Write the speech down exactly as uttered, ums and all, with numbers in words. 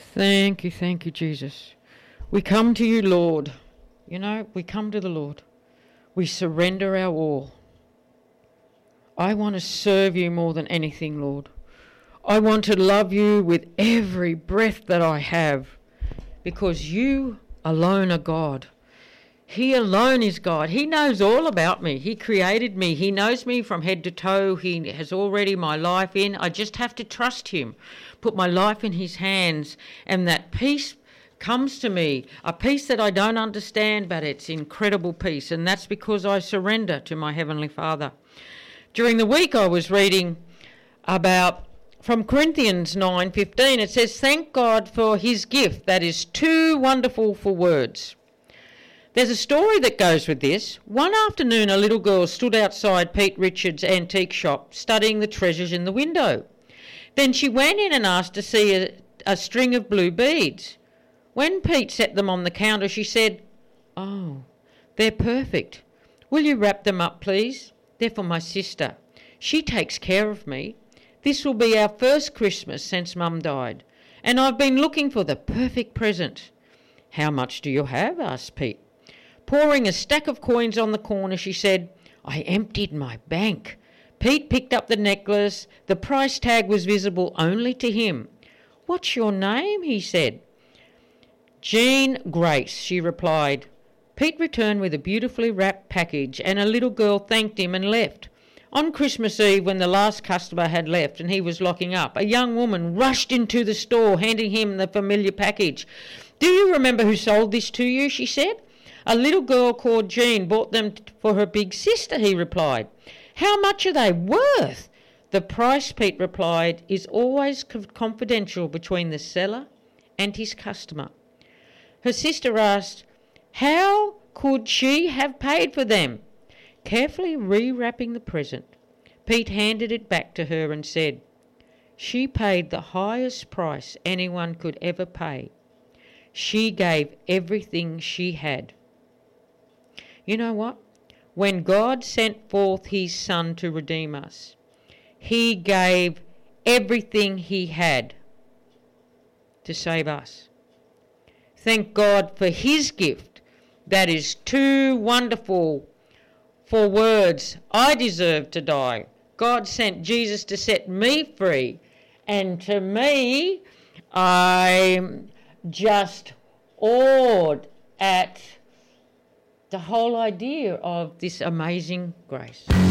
Thank you, thank you, Jesus. We come to you, Lord. You know, we come to the Lord. We surrender our all. I want to serve you more than anything, Lord. I want to love you with every breath that I have, because you alone are God. He alone is God. He knows all about me. He created me. He knows me from head to toe. He has already my life in. I just have to trust him, put my life in his hands, and that peace comes to me, a peace that I don't understand, but it's incredible peace, and that's because I surrender to my Heavenly Father. During the week I was reading about, from Corinthians nine fifteen, it says, "Thank God for his gift that is too wonderful for words." There's a story that goes with this. One afternoon, a little girl stood outside Pete Richards' antique shop studying the treasures in the window. Then she went in and asked to see a, a string of blue beads. When Pete set them on the counter, she said, "Oh, they're perfect. Will you wrap them up, please? They're for my sister. She takes care of me. This will be our first Christmas since Mum died, and I've been looking for the perfect present." "How much do you have?" asked Pete. Pouring a stack of coins on the corner, she said, "I emptied my bank." Pete picked up the necklace. The price tag was visible only to him. "What's your name?" he said. "Jean Grace," she replied. Pete returned with a beautifully wrapped package, and a little girl thanked him and left. On Christmas Eve, when the last customer had left and he was locking up, a young woman rushed into the store, handing him the familiar package. "Do you remember who sold this to you?" she said. "A little girl called Jean bought them for her big sister," he replied. "How much are they worth?" "The price," Pete replied, "is always confidential between the seller and his customer." Her sister asked, "How could she have paid for them?" Carefully rewrapping the present, Pete handed it back to her and said, "She paid the highest price anyone could ever pay. She gave everything she had." You know what? When God sent forth his Son to redeem us, he gave everything he had to save us. Thank God for his gift that is too wonderful for words. I deserve to die. God sent Jesus to set me free, and to me, I'm just awed at the whole idea of this amazing grace.